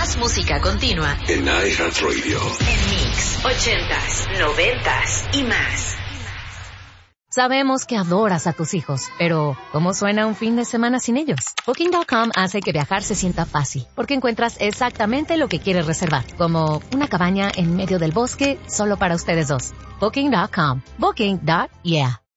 Más música continua en iHeartRadio. En Mix, 80s, 90s y más. Sabemos que adoras a tus hijos, pero ¿cómo suena un fin de semana sin ellos? Booking.com hace que viajar se sienta fácil, porque encuentras exactamente lo que quieres reservar, como una cabaña en medio del bosque solo para ustedes dos. Booking.com. Booking.yeah.